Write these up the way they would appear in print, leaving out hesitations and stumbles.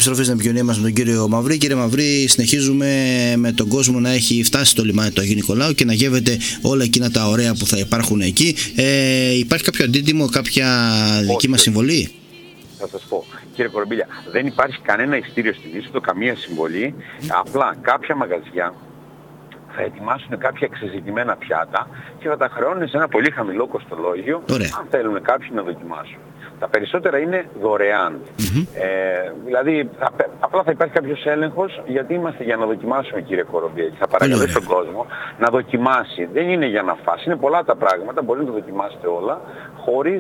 επιστροφή στην επικοινωνία μας με τον κύριο Μαυρή. Κύριε Μαυρή, συνεχίζουμε με τον κόσμο να έχει φτάσει στο λιμάνι του Αγίου Νικολάου και να γεύεται όλα εκείνα τα ωραία που θα υπάρχουν εκεί. Υπάρχει κάποιο αντίτιμο, κάποια δική μας συμβολή? Θα σας πω, κύριε Κορομπίλια, δεν υπάρχει κανένα ειστήριο στην είσοδο, καμία συμβολή. Απλά κάποια μαγαζιά θα ετοιμάσουν κάποια εξεζητημένα πιάτα και θα τα χρεώνουν σε ένα πολύ χαμηλό κοστολόγιο, αν θέλουν κάποιοι να δοκιμάσουν. Τα περισσότερα είναι δωρεάν. Δηλαδή απλά θα υπάρχει κάποιος έλεγχος, γιατί είμαστε για να δοκιμάσουμε, κύριε Κορομπία, και θα παρακαλώ τον κόσμο να δοκιμάσει. Δεν είναι για να φάσει, είναι πολλά τα πράγματα, μπορεί να το δοκιμάσετε όλα, χωρίς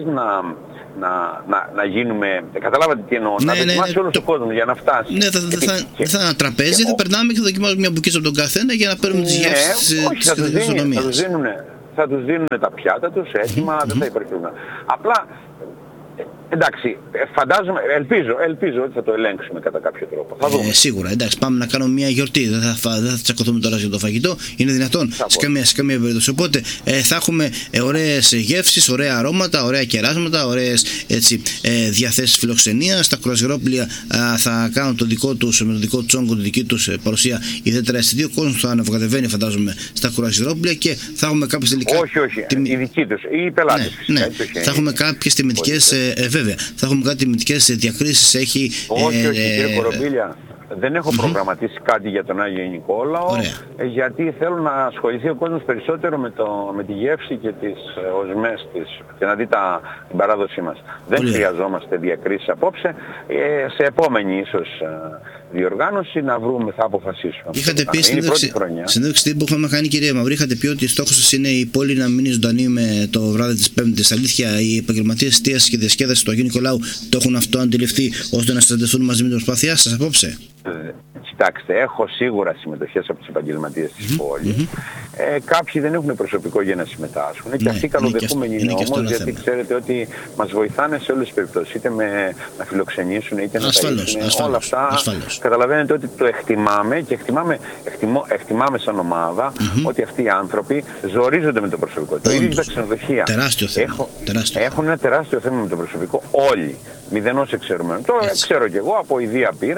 να γίνουμε, καταλάβατε τι εννοώ, να δοκιμάσει όλος ο κόσμος για να φτάσει. Ναι, θα είναι ένα τραπέζι, θα περνάμε και θα δοκιμάζουμε μια μπουκίτσα από τον καθένα για να παίρνουμε τις γεύσεις της γαστρονομίας. Θα τους δίνουν τα πιάτα τους έτοιμα, δεν θα υπάρχει πρόβλημα. Απλά, εντάξει, φαντάζομαι, ελπίζω ότι θα το ελέγξουμε κατά κάποιο τρόπο. Θα δούμε. Σίγουρα, εντάξει, πάμε να κάνουμε μια γιορτή. Δεν θα τσακωθούμε τώρα για το φαγητό. Είναι δυνατόν σε καμία περίπτωση. Οπότε θα έχουμε ωραίες γεύσεις, ωραία αρώματα, ωραία κεράσματα, ωραίες διαθέσεις φιλοξενίας. Τα κρουαζιερόπλια θα κάνουν το δικό τους, με το δικό τους όγκο, τη δική τους παρουσία ιδιαίτερα αισθητή. Ο κόσμος θα ανεβοκατεβαίνει, φαντάζομαι, στα κρουαζιερόπλια και θα έχουμε κάποιες τελικά. Όχι, οι δικοί τους, οι πελάτες. Ναι, θα έχουμε κάποιες τιμητικές. Βέβαια, θα έχουμε κάτι τιμητικές διακρίσεις. Όχι, κύριε Κορομπίλια. Δεν έχω προγραμματίσει κάτι για τον Άγιο Νικόλαο, γιατί θέλω να ασχοληθεί ο κόσμος περισσότερο με τη γεύση και τις οσμές της και να δει την παράδοσή μας. Δεν χρειαζόμαστε διακρίσεις απόψε. Σε επόμενη ίσως διοργάνωση να βρούμε, θα αποφασίσουμε. Είχατε πει στην συνέντευξη που είχαμε κάνει, κύριε Μαυρή, είχατε πει ότι στόχος σας είναι η πόλη να μείνει ζωντανή με το βράδυ της Πέμπτης. Αλήθεια, οι επαγγελματίες εστίασης και διασκέδασης του Αγίου Νικολάου το έχουν αυτό αντιληφθεί ώστε να συναντηθούν μαζί με την προσπάθειά σας απόψε? Κοιτάξτε, έχω σίγουρα συμμετοχές από τους επαγγελματίες της πόλης. Κάποιοι δεν έχουν προσωπικό για να συμμετάσχουν και αυτοί καλοδεχούμενοι είναι όμως, γιατί ξέρετε ότι μας βοηθάνε σε όλες τις περιπτώσεις, είτε να φιλοξενήσουν είτε να ταΐσουν, όλα αυτά. Καταλαβαίνετε ότι το εκτιμάμε και εκτιμάμε σαν ομάδα ότι αυτοί οι άνθρωποι ζορίζονται με το προσωπικό. Το ίδιο και τα ξενοδοχεία. Έχουν ένα τεράστιο θέμα με το προσωπικό όλοι. Μηδενός εξαιρουμένων. Το ξέρω κι εγώ, από ιδία πείρα.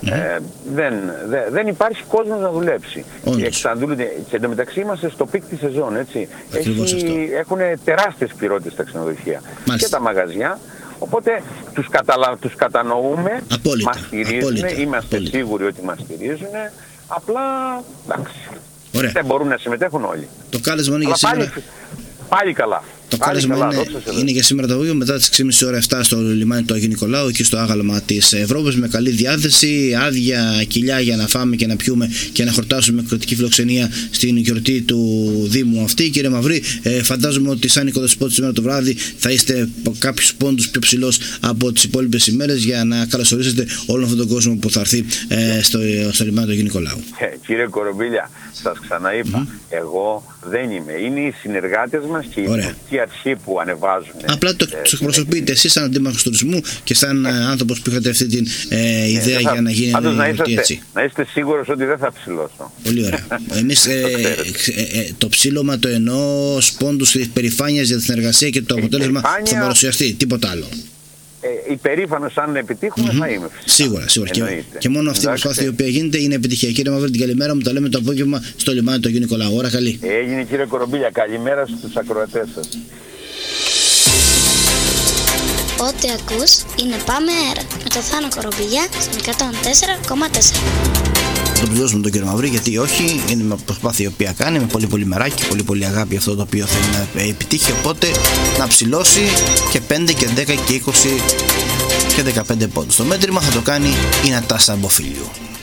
Δεν υπάρχει κόσμος να δουλέψει. Και εντωμεταξύ είμαστε στο πικ της σεζόν, έτσι. Έχουν τεράστιες πληρότητες τα ξενοδοχεία και τα μαγαζιά. Οπότε τους κατανοούμε, μας στηρίζουν, είμαστε σίγουροι ότι μας στηρίζουν. Απλά, εντάξει, δεν μπορούν να συμμετέχουν όλοι. Το κάλεσμα είναι για σήμερα. Πάλι καλά. Το κάλεσμα είναι για σήμερα το απόγευμα μετά τις 6.30 ώρα 7 στο λιμάνι του Αγίου Νικολάου, εκεί στο άγαλμα της Ευρώπης, με καλή διάθεση, άδεια κοιλιά για να φάμε και να πιούμε και να χορτάσουμε με κρατική φιλοξενία στην γιορτή του Δήμου αυτή. Κύριε Μαυρή, φαντάζομαι ότι σαν οικοδεσπότης σήμερα το βράδυ θα είστε κάποιους πόντους πιο ψηλός από τις υπόλοιπες ημέρες για να καλωσορίσετε όλον αυτόν τον κόσμο που θα έρθει στο λιμάνι του Αγίου Νικολάου. Κύριε Κορομπίλια, σας ξαναείπα, εγώ δεν είμαι. Είναι οι συνεργάτες μας και η πολιτική αρχή που ανεβάζουν. Απλά το εκπροσωπείτε εσείς σαν αντίμαχος τουρισμού και σαν άνθρωπος που είχατε αυτή την ιδέα για να γίνει έτσι. Να είστε σίγουρος ότι δεν θα ψηλώσω. Πολύ ωραία. Εμείς το ψήλωμα το εννοώ ως πόντους περηφάνειας για την εργασία και το αποτέλεσμα θα παρουσιαστεί. Τίποτα άλλο. Υπερήφανος αν επιτύχουμε θα είμαι. Σίγουρα. Και μόνο αυτή η προσπάθεια η οποία γίνεται είναι επιτυχία. Κύριε Μαυρή, την καλημέρα μου, τα λέμε το απόγευμα στο λιμάνι του Αγίου Νικολάου. Ώρα καλή. Έγινε, κύριε Κορομπίλια. Καλημέρα στους ακροατές σας. Ό,τι ακούς είναι Πάμε Αέρα με το Θάνο Κορομπίλια στην 104,4. Θα το πληρώσουμε τον κύριο Μαυρή, γιατί όχι, είναι μια προσπάθεια η οποία κάνει με πολύ μεράκι, πολύ αγάπη αυτό το οποίο θέλει να επιτύχει, οπότε να ψηλώσει και 5 και 10 και 20 και 15 πόντους. Το μέτρημα θα το κάνει η Νατάσα Μποφίλιου.